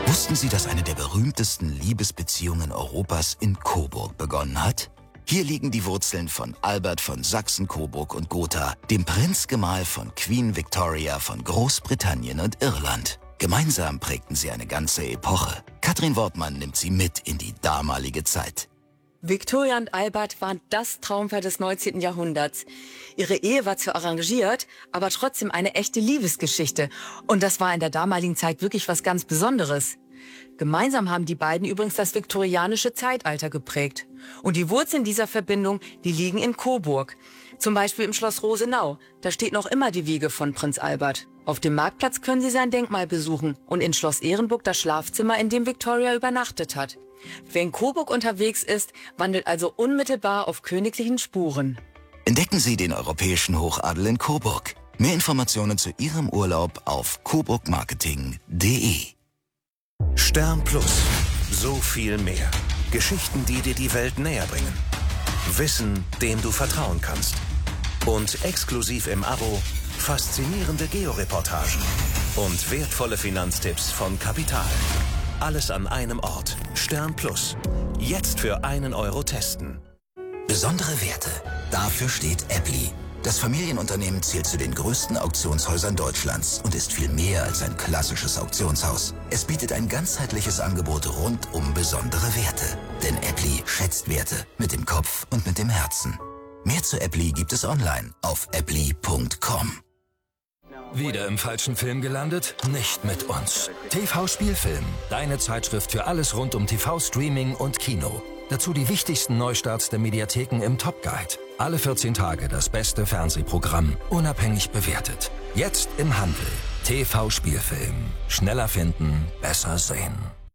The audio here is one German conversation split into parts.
Wussten Sie, dass eine der berühmtesten Liebesbeziehungen Europas in Coburg begonnen hat? Hier liegen die Wurzeln von Albert von Sachsen-Coburg und Gotha, dem Prinzgemahl von Queen Victoria von Großbritannien und Irland. Gemeinsam prägten sie eine ganze Epoche. Katrin Wortmann nimmt sie mit in die damalige Zeit. Victoria und Albert waren das Traumpaar des 19. Jahrhunderts. Ihre Ehe war zwar arrangiert, aber trotzdem eine echte Liebesgeschichte. Und das war in der damaligen Zeit wirklich was ganz Besonderes. Gemeinsam haben die beiden übrigens das viktorianische Zeitalter geprägt. Und die Wurzeln dieser Verbindung, die liegen in Coburg. Zum Beispiel im Schloss Rosenau. Da steht noch immer die Wiege von Prinz Albert. Auf dem Marktplatz können Sie sein Denkmal besuchen und in Schloss Ehrenburg das Schlafzimmer, in dem Victoria übernachtet hat. Wer in Coburg unterwegs ist, wandelt also unmittelbar auf königlichen Spuren. Entdecken Sie den europäischen Hochadel in Coburg. Mehr Informationen zu Ihrem Urlaub auf coburgmarketing.de. Stern Plus. So viel mehr. Geschichten, die dir die Welt näher bringen. Wissen, dem du vertrauen kannst. Und exklusiv im Abo faszinierende Georeportagen und wertvolle Finanztipps von Kapital. Alles an einem Ort. Stern Plus. Jetzt für €1 testen. Besondere Werte. Dafür steht Appli. Das Familienunternehmen zählt zu den größten Auktionshäusern Deutschlands und ist viel mehr als ein klassisches Auktionshaus. Es bietet ein ganzheitliches Angebot rund um besondere Werte. Denn Appli schätzt Werte mit dem Kopf und mit dem Herzen. Mehr zu Appli gibt es online auf appli.com. Wieder im falschen Film gelandet? Nicht mit uns. TV Spielfilm, deine Zeitschrift für alles rund um TV-Streaming und Kino. Dazu die wichtigsten Neustarts der Mediatheken im Top Guide. Alle 14 Tage das beste Fernsehprogramm, unabhängig bewertet. Jetzt im Handel. TV Spielfilm. Schneller finden, besser sehen.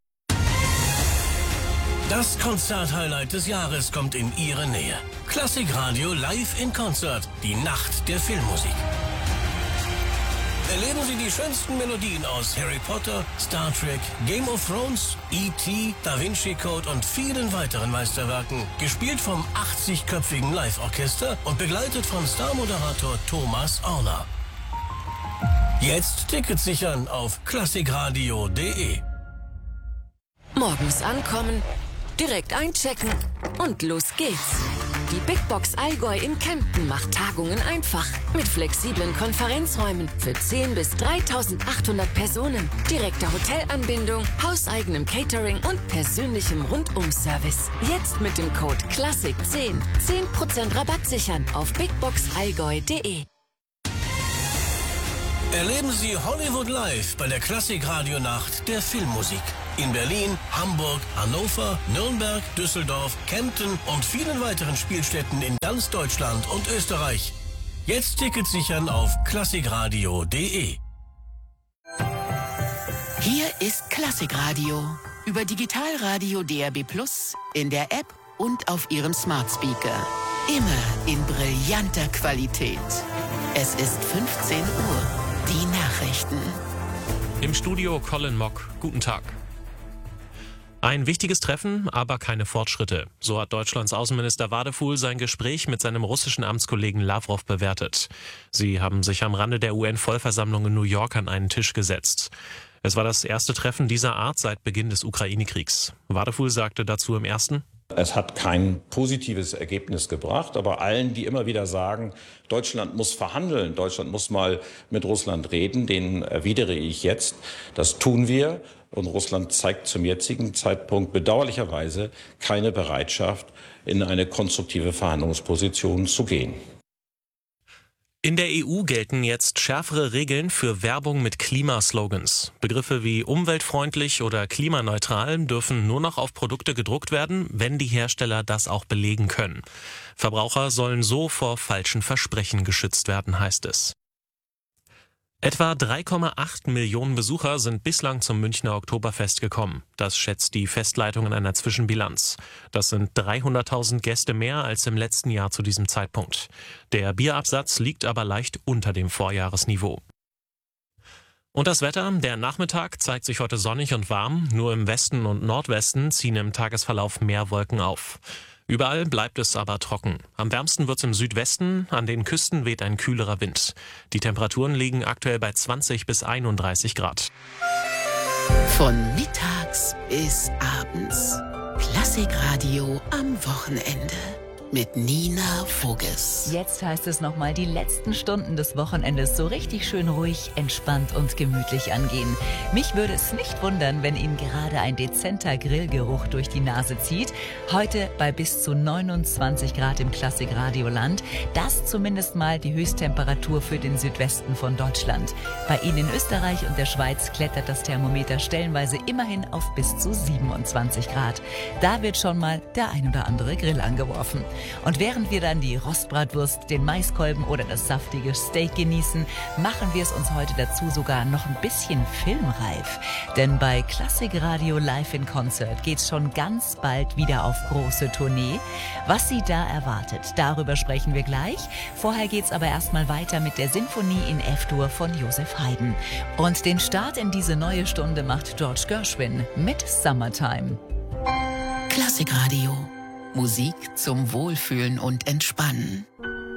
Das Konzert-Highlight des Jahres kommt in Ihre Nähe. Klassikradio live in Konzert. Die Nacht der Filmmusik. Erleben Sie die schönsten Melodien aus Harry Potter, Star Trek, Game of Thrones, E.T., Da Vinci Code und vielen weiteren Meisterwerken. Gespielt vom 80-köpfigen Live-Orchester und begleitet von Star-Moderator Thomas Orner. Jetzt Tickets sichern auf klassikradio.de. Morgens ankommen, direkt einchecken und los geht's. Die Big Box Allgäu in Kempten macht Tagungen einfach. Mit flexiblen Konferenzräumen für 10 bis 3.800 Personen, direkter Hotelanbindung, hauseigenem Catering und persönlichem Rundum-Service. Jetzt mit dem Code CLASSIC10 10% Rabatt sichern auf bigboxallgäu.de. Erleben Sie Hollywood Live bei der Klassik-Radio-Nacht der Filmmusik. In Berlin, Hamburg, Hannover, Nürnberg, Düsseldorf, Kempten und vielen weiteren Spielstätten in ganz Deutschland und Österreich. Jetzt Tickets sichern auf klassikradio.de. Hier ist Klassikradio. Über Digitalradio DAB+, in der App und auf Ihrem Smart Speaker. Immer in brillanter Qualität. Es ist 15 Uhr. Die Nachrichten. Im Studio Colin Mock. Guten Tag. Ein wichtiges Treffen, aber keine Fortschritte. So hat Deutschlands Außenminister Wadefuhl sein Gespräch mit seinem russischen Amtskollegen Lavrov bewertet. Sie haben sich am Rande der UN-Vollversammlung in New York an einen Tisch gesetzt. Es war das erste Treffen dieser Art seit Beginn des Ukraine-Kriegs. Wadefuhl sagte dazu im ersten: Es hat kein positives Ergebnis gebracht, aber allen, die immer wieder sagen, Deutschland muss verhandeln, Deutschland muss mal mit Russland reden, denen erwidere ich jetzt, das tun wir. Und Russland zeigt zum jetzigen Zeitpunkt bedauerlicherweise keine Bereitschaft, in eine konstruktive Verhandlungsposition zu gehen. In der EU gelten jetzt schärfere Regeln für Werbung mit Klimaslogans. Begriffe wie umweltfreundlich oder klimaneutral dürfen nur noch auf Produkte gedruckt werden, wenn die Hersteller das auch belegen können. Verbraucher sollen so vor falschen Versprechen geschützt werden, heißt es. Etwa 3,8 Millionen Besucher sind bislang zum Münchner Oktoberfest gekommen. Das schätzt die Festleitung in einer Zwischenbilanz. Das sind 300.000 Gäste mehr als im letzten Jahr zu diesem Zeitpunkt. Der Bierabsatz liegt aber leicht unter dem Vorjahresniveau. Und das Wetter, der Nachmittag zeigt sich heute sonnig und warm. Nur im Westen und Nordwesten ziehen im Tagesverlauf mehr Wolken auf. Überall bleibt es aber trocken. Am wärmsten wird es im Südwesten, an den Küsten weht ein kühlerer Wind. Die Temperaturen liegen aktuell bei 20 bis 31 Grad. Von mittags bis abends. Klassikradio am Wochenende. Mit Nina Voges. Jetzt heißt es nochmal die letzten Stunden des Wochenendes so richtig schön ruhig, entspannt und gemütlich angehen. Mich würde es nicht wundern, wenn Ihnen gerade ein dezenter Grillgeruch durch die Nase zieht. Heute bei bis zu 29 Grad im Klassikradioland. Das zumindest mal die Höchsttemperatur für den Südwesten von Deutschland. Bei Ihnen in Österreich und der Schweiz klettert das Thermometer stellenweise immerhin auf bis zu 27 Grad. Da wird schon mal der ein oder andere Grill angeworfen. Und während wir dann die Rostbratwurst, den Maiskolben oder das saftige Steak genießen, machen wir es uns heute dazu sogar noch ein bisschen filmreif. Denn bei Klassikradio Live in Concert geht's schon ganz bald wieder auf große Tournee. Was Sie da erwartet, darüber sprechen wir gleich. Vorher geht's aber erstmal weiter mit der Sinfonie in F-Dur von Joseph Haydn. Und den Start in diese neue Stunde macht George Gershwin mit Summertime. Klassikradio. Musik zum Wohlfühlen und Entspannen.